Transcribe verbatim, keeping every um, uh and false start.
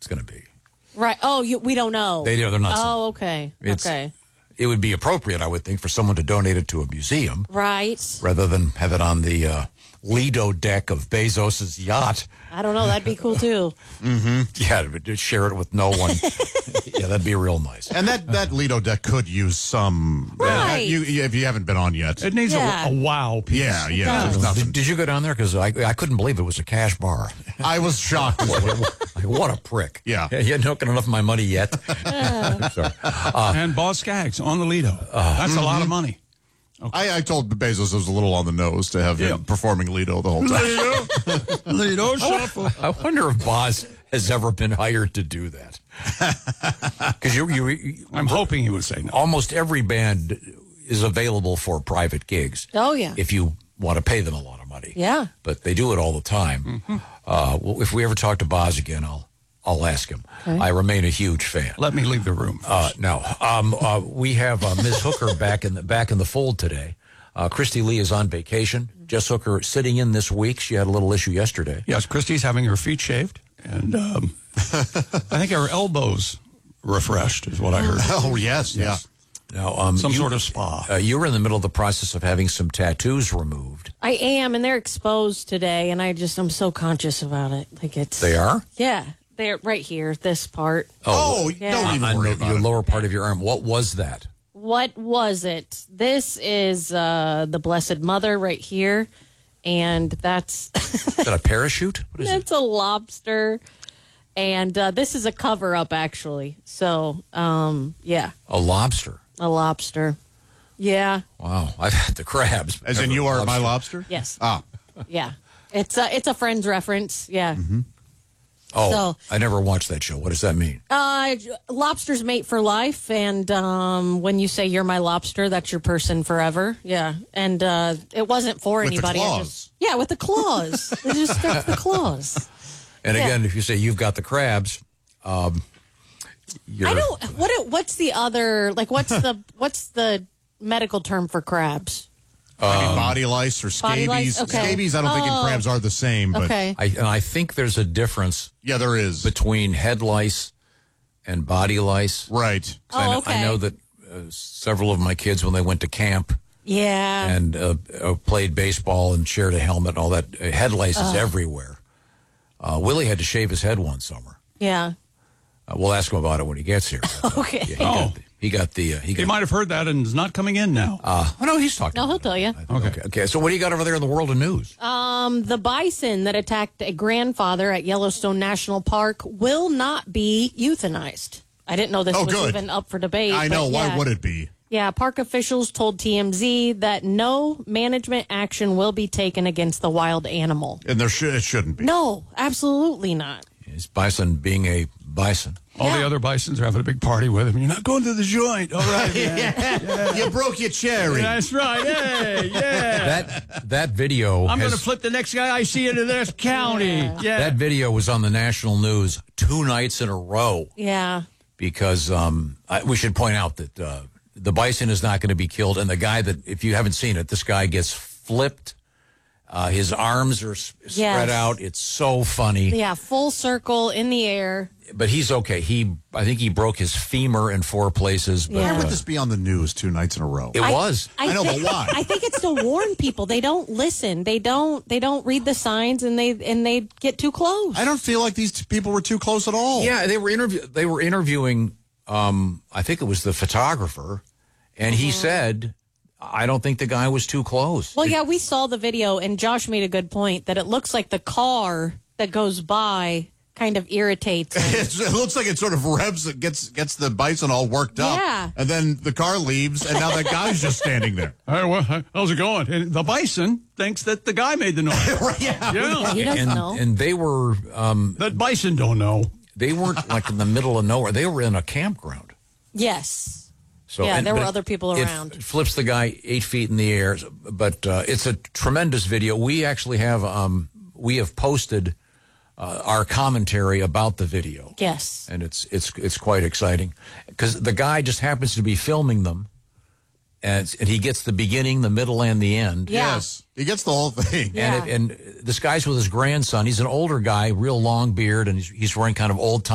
it's going to be. Right. Oh, you, we don't know. They, they're not. Oh, okay. It's, okay. It would be appropriate, I would think, for someone to donate it to a museum. Right. Rather than have it on the uh, Lido deck of Bezos's yacht. I don't know. That'd be cool, too. Mm-hmm. Yeah, but share it with no one. Yeah, that'd be real nice. And that, that Lido deck could use some... Right. Uh, you, if you haven't been on yet. It needs Yeah. a, a wow piece. Yeah, yeah. There's nothing. Did, did you go down there? Because I, I couldn't believe it was a cash bar. I was shocked. as well. Like, what a prick. Yeah. You hadn't got enough of my money yet. Sorry. Uh, And Boss Skaggs on the Lido. Uh, That's mm-hmm. a lot of money. I, I told Bezos it was a little on the nose to have Yeah. him performing Lido the whole time. Lido, Lido shuffle. I wonder if Boz has ever been hired to do that. Because you, you, you, I'm hoping he would say no. almost every band is available for private gigs. Oh, yeah. If you want to pay them a lot of money. Yeah. But they do it all the time. Mm-hmm. Uh, well, if we ever talk to Boz again, I'll I'll ask him. Okay. I remain a huge fan. Let me leave the room. Uh, no, um, uh, we have uh, Miz Hooker back in the back in the fold today. Uh, Christy Lee is on vacation. Jess Hooker sitting in this week. She had a little issue yesterday. Yes, Christy's having her feet shaved, and um, I think her elbows refreshed, is what I heard. Oh, yes, Yes. Now, um, Some you, sort of spa. Uh, you were in the middle of the process of having some tattoos removed. I am, and they're exposed today, and I just, I'm so conscious about it. Like it's... They are? Yeah. They're right here, this part. Oh, Yeah. don't even on worry the, about your it. lower part of your arm. What was that? What was it? This is uh, the Blessed Mother right here, and that's Is that a parachute? What is it? that's a lobster, and uh, this is a cover up actually. So, um, yeah, A lobster. a lobster. Yeah, Wow. I've had the crabs. As in, Never you a are my lobster. lobster? yes, Ah. yeah. It's a it's a Friends reference. Yeah. Oh, So- I never watched that show. What does that mean? Uh, lobsters mate for life, and um, when you say you're my lobster, that's your person forever. Yeah, and uh, it wasn't for With the anybody. I claws. just- yeah, with the claws. It just that's the claws. And Yeah. again, if you say you've got the crabs, um, you're, I don't. What? it- What's the other? Like, what's the what's the medical term for crabs? I mean, body lice or Body scabies. lice? Okay. Scabies, I don't think in Oh. crabs are the same, but Okay. I, and I think there's a difference yeah, there is. between head lice and body lice. Right. 'Cause I, know, Oh, okay. I know that uh, several of my kids, when they went to camp Yeah. and uh, uh, played baseball and shared a helmet and all that, uh, head lice is everywhere. Uh, Willie had to shave his head one summer. yeah. Uh, we'll ask him about it when he gets here. But, uh, Okay. yeah, he, Oh. got the, he got the. Uh, he He got, might have heard that and is not coming in now. uh, oh, no, he's talking. No, he'll tell you. Okay. okay. Okay. So what do you got over there in the world of news? Um, the bison that attacked a grandfather at Yellowstone National Park will not be euthanized. I didn't know this Oh, was good. even up for debate. I know. but Why yeah. would it be? Yeah, park officials told T M Z that no management action will be taken against the wild animal. And there should, it shouldn't be. No, absolutely not. Is bison being a bison? All Yeah. the other bisons are having a big party with him. You're not going to the joint. All right, man. You broke your cherry. That's right. Hey, yeah. That that video. I'm has, going to flip the next guy I see into this county. Yeah. Yeah. That video was on the national news two nights in a row Yeah. because um, I, we should point out that uh, the bison is not going to be killed, and the guy that, if you haven't seen it, this guy gets flipped. Uh, his arms are s- spread Yes. out. It's so funny, Yeah, full circle in the air. but he's okay. He, I think he broke his femur in four places. But, Yeah. Why would uh, this be on the news two nights in a row? it was. I know, but think, why? I think it's to warn people. They don't listen. They don't. They don't read the signs, and they and they get too close. I don't feel like these t- people were too close at all. Yeah, they were interview. They were interviewing. Um, I think it was the photographer, and he said, "I don't think the guy was too close." Well, yeah, we saw the video, and Josh made a good point that it looks like the car that goes by kind of irritates him. It's, it looks like it sort of revs, it gets gets the bison all worked up. Yeah. And then the car leaves, and now that guy's just standing there. Hey, well, how's it going? And the bison thinks that the guy made the noise. Right, yeah. Yeah. He doesn't and know. and they were um, That bison don't know. they weren't like in the middle of nowhere. They were in a campground. Yes. So Yeah, there but were it- other people it around. f- flips the guy eight feet in the air, but uh, it's a tremendous video. We actually have um, we have posted uh, our commentary about the video. Yes. And it's it's it's quite exciting because the guy just happens to be filming them, and, it's, and he gets the beginning, the middle, and the end. Yeah. Yes. He gets the whole thing. Yeah. And it, and this guy's with his grandson. He's an older guy, real long beard, and he's, he's wearing kind of old time.